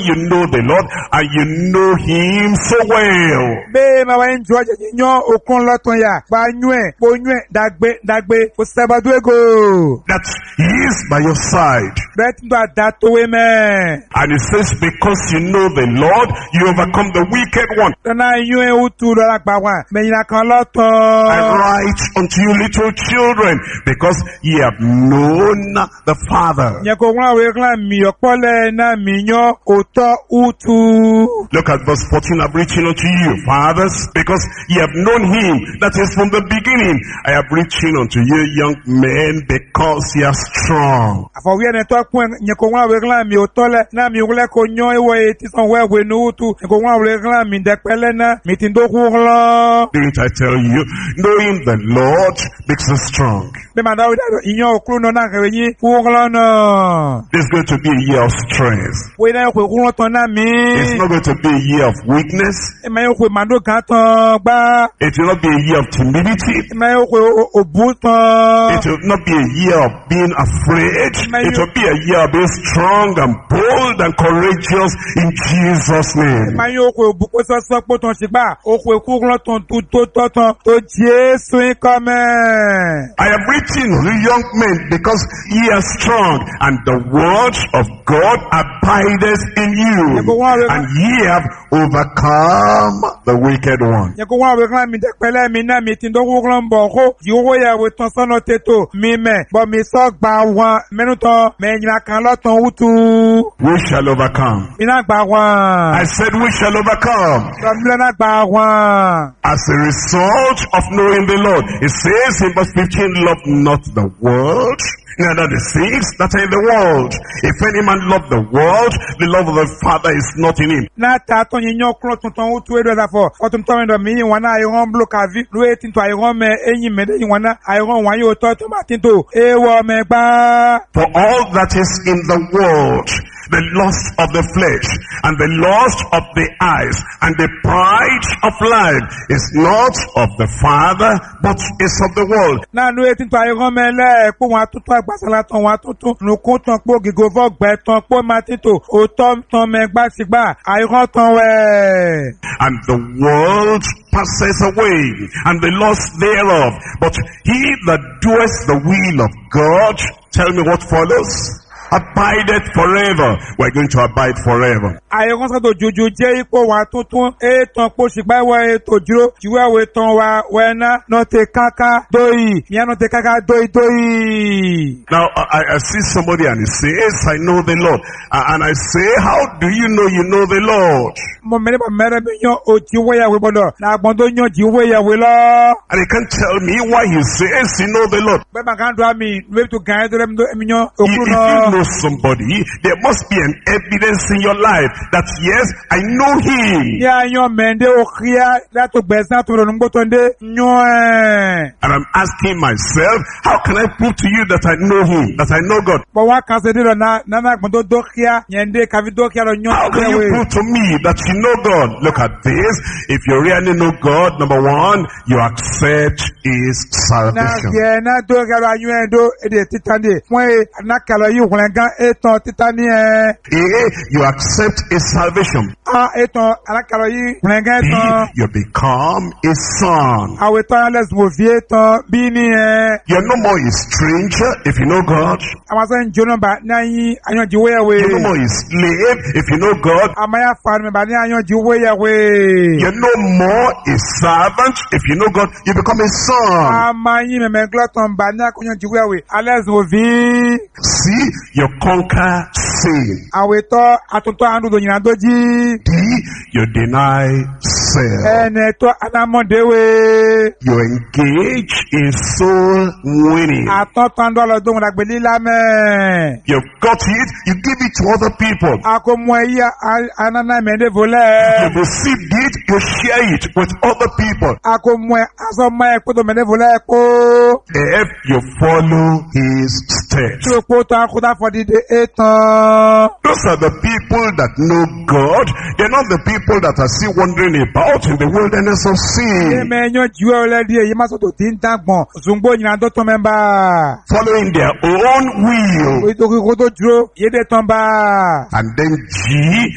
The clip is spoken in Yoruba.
you know the Lord and you know him so well. Be ma wa enjoy nyo okun loton ya. Ba nyue, po nyue dagbe o sabadu ego. That he is by your side. Bet ndo adato we me. And it says, because you know the Lord, you overcome the wicked one. Na nyue utu lo la gba wa. Me yin kan loton. I write unto you little children, because ye have known the Father. Nye ko wa we kan mi opole na mi nyo oto utu. Look at verse 14. I'm reaching unto you, fathers, because ye have known him that is from the beginning. I am reaching unto you, young men, because ye are strong. Afọ we ne to kun nye ko wa we kan mi otole na mi wule ko nyo ewo ti son we nu utu. Nye ko wa we kan mi depele na mi tin do kun lo. Didn't I tell you? Knowing the Lord makes us strong. Be ma dawo inyo okru no na ke yin kun lo no. This is going to be a year of strength. We na ko kun ton na mi. It's not going to be a year of weakness. E ma yo ko mando kan ton gba. It will not be a year of timidity. E ma yo ko obu ton. It will not be a year of being afraid. It will be a year of being strong and bold and courageous in Jesus' name. Ma yo ko obu ko so po ton sigba. O ko ku ran ton to Jesu come. I am written to young men because ye are strong and the word of God abideth in you, and ye have overcome the wicked one. Ye ko wa we kan mi de pele mi na mi tin do ku ran bo ko ji wo ya we ton so no teto mi me bo mi so gba wan menu to me yin kan lo ton utu. We shall overcome. Ina gba wan. I said we shall overcome. Na gba wan. As a result of knowing the Lord. It says in verse 15, love not the world, neither the things that are in the world. If any man love the world, the love of the Father is not in him. Na ta to yin yo kro tuntun utu edo da fo. O tum to ndo mi yin wana ai ron block avi. Lu etin to ai ron me eyin me de yin wana ai ron wan yo to matin to. E wo me gba. For all that is in the world, the lust of the flesh, and the lust of the eyes, and the pride of life is not of the Father, but is of the world. Na nu etin to ai ron me le po wan tutu agbasala ton wan tutu nu ko ton po gigo fo gbe ton po matin to o ton me gba sigba ai ron ton we. And the world passeth away, and the lust thereof, but he that doeth the will of God, tell me what follows? Abideth forever. We're going to abide forever. Aye kon sa to jojo je ipo wa tuntun e ton po sigba wa e to juro jiwe we ton wa wena no te kaka doi ya no te kaka doi. Now I see somebody and he says, I know the Lord. And I say, how do you know the Lord? Mo mere ba mere bi yan o jiwe ya we bodo na agbon to yan jiwe ya we lo. And he can't tell me why he says he know the Lord. Be ba kan do ami we to gan do dem do emi yan okuru no. If you know somebody, there must be an evidence in your life that yes, I know him. Yeah, your mende o kria that to besa to no gbotonde nyo. And I'm asking myself, how can I prove to you that I know him, that I know God? But what can say na gbondo do kria yende ka vi do kria lo nyo. How can you prove to me that you know God? Look at this. If you really know God, number one, you accept his salvation. Na ye na do kria lo anyu endo e de titande. Fun e na kala yi gan eton titani you accept his salvation. Eton alakalo yi gan eton. You become a son. Aweton les mo vie eton bini You're no more a stranger if you know God. Amasan jono ba na yi anyo jiwe yawe. You're no more a slave if you know God. Amaya fan me ba ni anyo jiwe yawe. You're no more a servant if you know God. You become a son. Amayi me gloton ba ni anyo jiwe yawe. Ales mo vie. See, you conquer sin. Aweto atunto andu do nyina doji. You deny self. Eneto anamondewe. You engage in soul winning. Atotando lo do ngba gbelila me. You've got it, you give it to other people. Akomo iya anana mende vole. You've received it, you share it with other people. Akomo asoma ekodo mende vole ko. If you follow his steps. Those are the people that know God. They're not the people that are still wandering about in the wilderness of sin. Following their own will. And then G,